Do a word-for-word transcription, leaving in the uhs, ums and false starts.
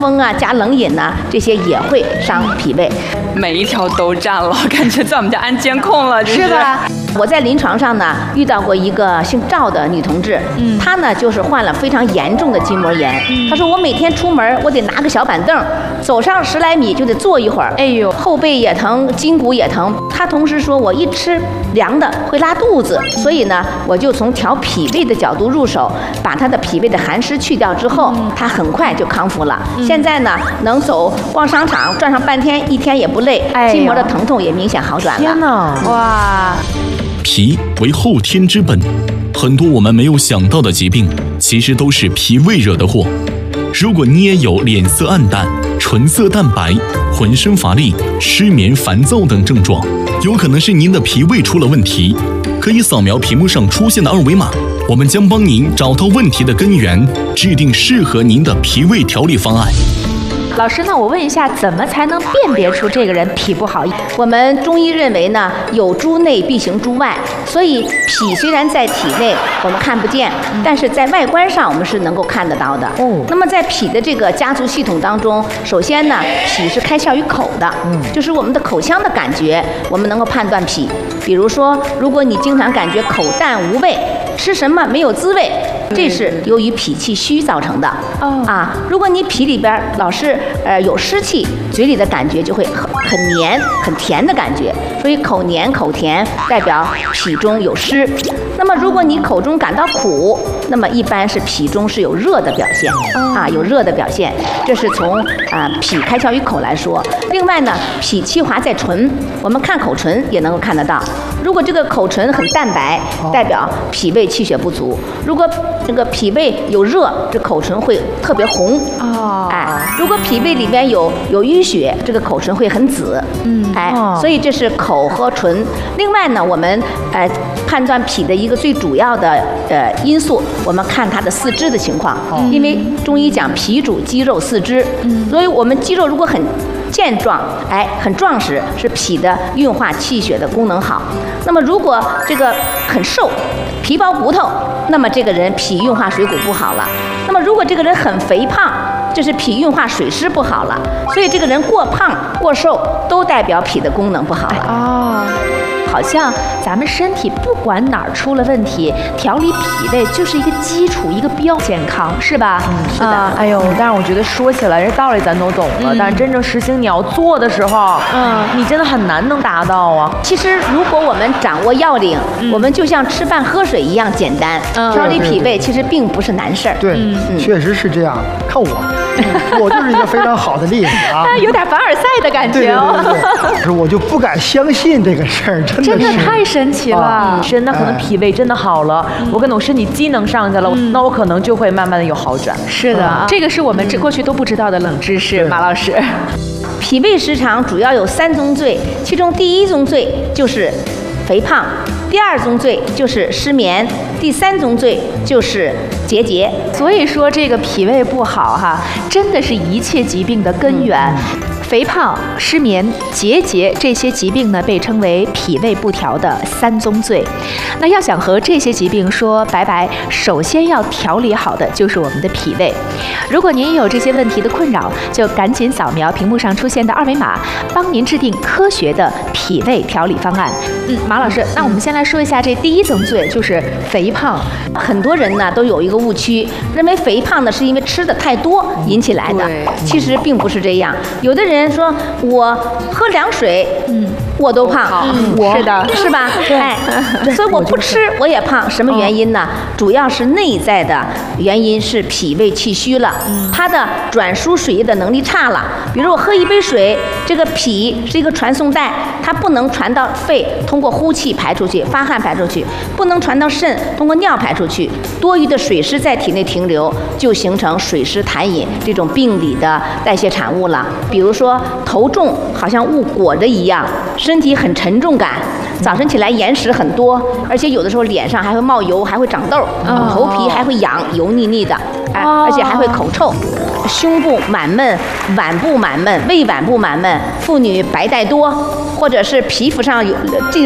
风啊，加冷饮呐、啊，这些也会伤脾胃。 每一条都占了，感觉在我们家安监控了， 是吧？我在临床上呢遇到过一个姓赵的女同志，嗯，她呢就是患了非常严重的筋膜炎。嗯、她说我每天出门我得拿个小板凳，走上十来米就得坐一会儿，哎呦，后背也疼，筋骨也疼。她同时说我一吃凉的会拉肚子，所以呢我就从调脾胃的角度入手，把她的脾胃的寒湿去掉之后，嗯、她很快就康复了。嗯、现在呢能走逛商场转上半天，一天也不累，哎、筋膜的疼痛也明显好转了。 天哪，哇！ 脾为后天之本，很多我们没有想到的疾病，其实都是脾胃惹的祸。如果你也有脸色暗淡、唇色淡白、浑身乏力、失眠、烦躁等症状，有可能是您的脾胃出了问题。可以扫描屏幕上出现的二维码，我们将帮您找到问题的根源，制定适合您的脾胃调理方案。 老师，那我问一下，怎么才能辨别出这个人脾不好？ 我们中医认为呢，有诸内必行诸外，所以脾虽然在体内我们看不见，但是在外观上我们是能够看得到的。哦。那么在脾的这个家族系统当中，首先呢，脾是开窍于口的，嗯，就是我们的口腔的感觉，我们能够判断脾。比如说，如果你经常感觉口淡无味，吃什么没有滋味，这是由于脾气虚造成的。哦。啊，如果你脾里边老是呃有湿气，嘴里的感觉就会很很黏、很甜的感觉，所以口黏口甜代表脾中有湿。那么如果你口中感到苦，那么一般是脾中是有热的表现，啊，有热的表现，这是从啊脾开窍于口来说。另外呢，脾气华在唇，我们看口唇也能够看得到。如果这个口唇很淡白，代表脾胃气血不足；如果这个脾胃有热，这口唇会特别红。哦，哎，如果脾胃里边有有淤血，这个口唇会很紫。嗯，哎，所以这是口和唇。另外呢，我们呃判断脾的一个最主要的呃因素，我们看它的四肢的情况，嗯、因为中医讲脾主肌肉四肢，嗯、所以我们肌肉如果很健壮，哎，很壮实，是脾的运化气血的功能好。那么如果这个很瘦，皮包骨头，那么这个人脾运化水谷不好了。那么如果这个人很肥胖，这是脾运化水湿不好了。所以这个人过胖过瘦都代表脾的功能不好了。 哦，好像咱们身体不管哪儿出了问题，调理脾胃就是一个基础，一个标健康，是吧？ 嗯，是的。 啊、 哎呦，但是我觉得说起来这道理咱都懂了，嗯、但是真正实行你要做的时候，嗯，你真的很难能达到啊。 其实如果我们掌握要领，嗯、我们就像吃饭喝水一样简单。嗯、调理脾胃其实并不是难事儿。 对，嗯、确实是这样。看我。我就是一个非常好的例子啊， 有点凡尔赛的感觉哦。 对对对对，是我就不敢相信这个事儿，真的是真的太神奇了。 啊、是，那可能脾胃真的好了，哎、我可能我身体机能上去了，嗯、那我可能就会慢慢的有好转。 是的，嗯、这个是我们这过去都不知道的冷知识，马老师。 脾胃失常主要有三宗罪，其中第一宗罪就是肥胖，第二宗罪就是失眠，第三宗罪就是结节。 所以说这个脾胃不好哈，真的是一切疾病的根源。嗯肥胖、失眠、结节这些疾病呢，被称为脾胃不调的三宗罪。那要想和这些疾病说拜拜，首先要调理好的就是我们的脾胃。如果您有这些问题的困扰，就赶紧扫描屏幕上出现的二维码，帮您制定科学的脾胃调理方案。嗯，马老师，那我们先来说一下这第一宗罪，就是肥胖。 很多人呢都有一个误区，认为肥胖呢是因为吃的太多引起来的，其实并不是这样。有的人说我喝凉水，嗯，我都胖， 嗯，我是的， 是吧？哎，所以我不吃我也胖，什么原因呢？主要是内在的原因是脾胃气虚了，它的转输水液的能力差了。比如我喝一杯水，这个脾是一个传送带，它不能传到肺，通过呼气排出去，发汗排出去，不能传到肾，通过尿排出去，多余的水湿在体内停留，就形成水湿痰饮这种病理的代谢产物了。比如说头重，好像物裹着一样，身体很沉重感，早晨起来眼屎很多，而且有的时候脸上还会冒油，还会长痘，哦、头皮还会痒，油腻腻的，哎，哦、而且还会口臭，胸部满闷，脘部满闷，胃脘部满闷，妇女白带多，或者是皮肤上有这